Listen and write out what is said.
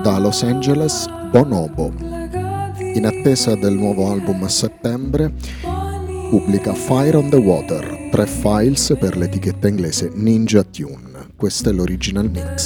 Da Los Angeles, Bonobo. In attesa del nuovo album a settembre, pubblica Fire on the Water, 3 files per l'etichetta inglese Ninja Tune. Questo è l'original mix.